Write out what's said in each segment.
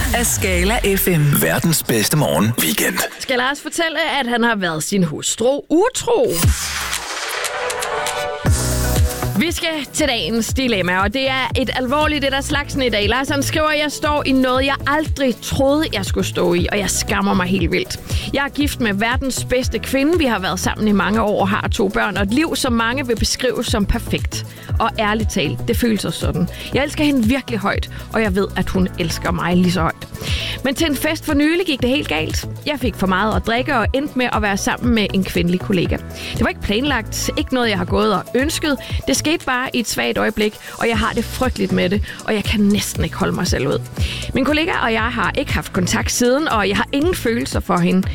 af Skala FM. Verdens bedste morgen weekend. Skal Lars fortælle, at han har været sin hustru utro? Vi skal til dagens dilemma, og det er et alvorligt et af slagsen i dag. Lars han skriver, at jeg står i noget, jeg aldrig troede, jeg skulle stå i, og jeg skammer mig helt vildt. Jeg er gift med verdens bedste kvinde. Vi har været sammen i mange år og har 2 børn, og et liv, som mange vil beskrive som perfekt. Og ærligt talt, det føles også sådan. Jeg elsker hende virkelig højt, og jeg ved, at hun elsker mig lige så højt. Men til en fest for nylig gik det helt galt. Jeg fik for meget at drikke og endte med at være sammen med en kvindelig kollega. Det var ikke planlagt, ikke noget, jeg har gået og ønsket. Det skete bare i et svagt øjeblik, og jeg har det frygteligt med det, og jeg kan næsten ikke holde mig selv ud. Min kollega og jeg har ikke haft kontakt siden, og jeg har ingen følelser for hende.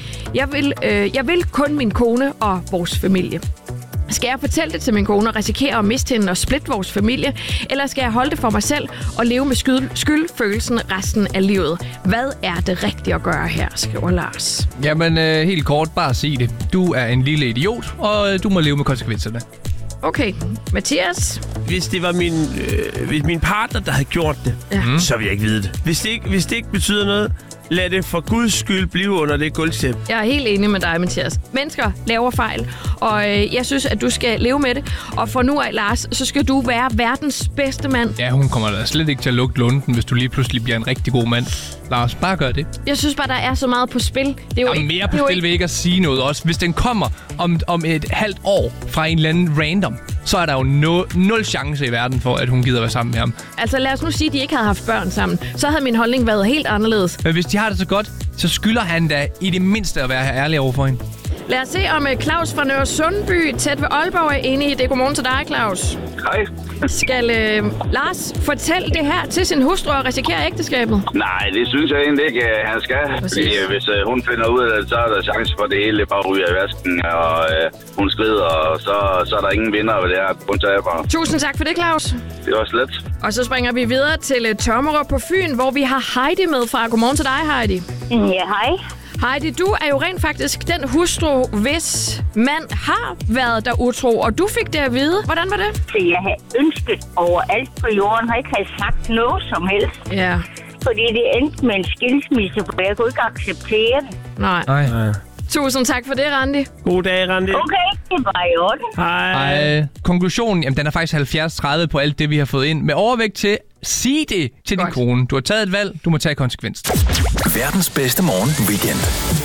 Jeg vil kun min kone og vores familie. Skal jeg fortælle det til min kone og risikere at miste hende og splitte vores familie? Eller skal jeg holde det for mig selv og leve med skyldfølelsen resten af livet? Hvad er det rigtige at gøre her, skriver Lars. Jamen, helt kort, bare sig det. Du er en lille idiot, og du må leve med konsekvenserne. Okay, Mathias? Hvis det var min partner, der havde gjort det, så vil jeg ikke vide det. Hvis det ikke betyder noget, lad det for Guds skyld blive under det gulvtæppe. Jeg er helt enig med dig, Mathias. Mennesker laver fejl, og jeg synes, at du skal leve med det. Og for nu af, Lars, så skal du være verdens bedste mand. Ja, hun kommer da slet ikke til at lugte lunden, hvis du lige pludselig bliver en rigtig god mand. Lars, bare gør det. Jeg synes bare, der er så meget på spil. Det er jo mere på spil ved ikke at sige noget også. Hvis den kommer om et halvt år fra en eller anden random, så er der jo nul chance i verden for, at hun gider være sammen med ham. Altså lad os nu sige, at de ikke havde haft børn sammen. Så havde min holdning været helt anderledes. Men hvis de har det så godt, så skylder han da i det mindste at være ærlig over for hende. Lad os se, om Claus fra Nørre Sundby, tæt ved Aalborg, er enig i det. Godmorgen til dig, Claus. Hej. Skal Lars fortælle det her til sin hustru og risikere ægteskabet? Nej, det synes jeg egentlig ikke, han skal. Fordi hvis hun finder ud af det, så er der chance for, at det hele bare ryger i vasken, og hun skrider, og så er der ingen vinder ved det her. Kun taber. Tusind tak for det, Claus. Det var slet. Og så springer vi videre til Tommerup på Fyn, hvor vi har Heidi med fra. Godmorgen til dig, Heidi. Ja, hej. Heidi, du er jo rent faktisk den hustru, hvis mand har været der utro, og du fik det at vide. Hvordan var det? Så jeg havde ønsket overalt på jorden, og ikke havde sagt noget som helst. Ja. Fordi det endte med en skilsmisse, for jeg kunne ikke acceptere det. Nej. Tusind tak for det, Randi. God dag, Randi. Okay, det var i orden. Hej. Konklusionen, jamen, den er faktisk 70-30 på alt det, vi har fået ind. Med overvægt til, sig det til din kone. Du har taget et valg, du må tage konsekvensen. Verdens bedste morgen weekend.